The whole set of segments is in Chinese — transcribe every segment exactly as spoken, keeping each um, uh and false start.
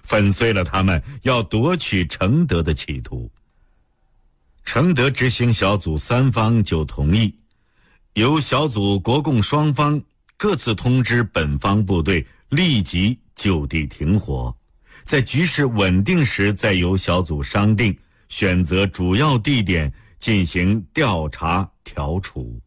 粉碎了他们要夺取承德的企图。承德执行小组三方就同意，由小组国共双方各自通知本方部队立即就地停火，在局势稳定时再由小组商定选择主要地点进行调查调处。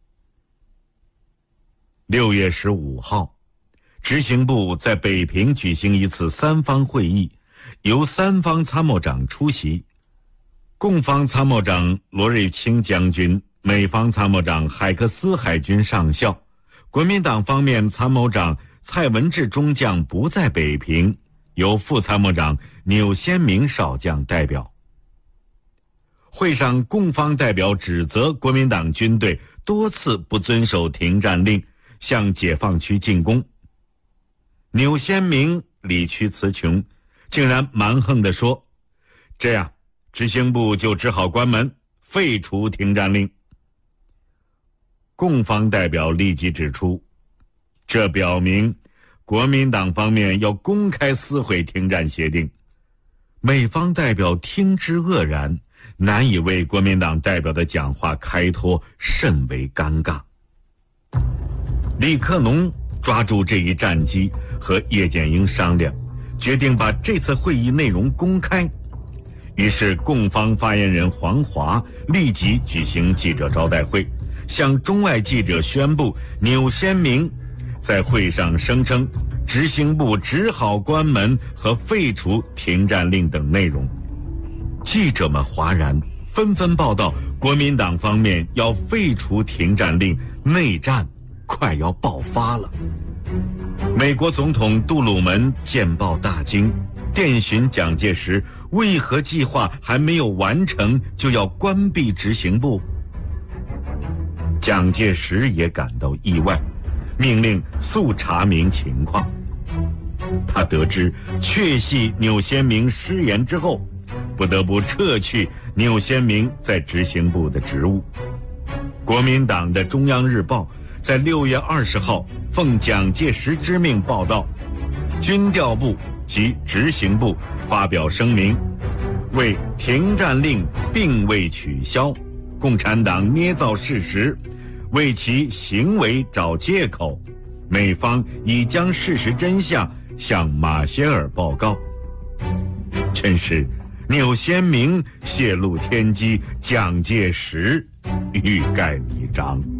六月十五号，执行部在北平举行一次三方会议，由三方参谋长出席。共方参谋长罗瑞卿将军，美方参谋长海克斯海军上校，国民党方面参谋长蔡文治中将不在北平，由副参谋长钮先明少将代表。会上，共方代表指责国民党军队多次不遵守停战令，向解放区进攻。钮先明理屈词穷，竟然蛮横地说：“这样，执行部就只好关门，废除停战令。”共方代表立即指出，这表明国民党方面要公开撕毁停战协定。美方代表听之愕然，难以为国民党代表的讲话开脱，甚为尴尬。李克农抓住这一战机，和叶剑英商量，决定把这次会议内容公开。于是共方发言人黄华立即举行记者招待会，向中外记者宣布钮先明在会上声称执行部只好关门和废除停战令等内容。记者们哗然，纷纷报道国民党方面要废除停战令，内战快要爆发了。美国总统杜鲁门见报大惊，电询蒋介石为何计划还没有完成就要关闭执行部。蒋介石也感到意外，命令速查明情况。他得知确系钮先明失言之后，不得不撤去钮先明在执行部的职务。国民党的中央日报在六月二十号奉蒋介石之命报道，军调部及执行部发表声明，为停战令并未取消，共产党捏造事实，为其行为找借口，美方已将事实真相向马歇尔报告。真是钮先明泄露天机，蒋介石欲盖弥彰。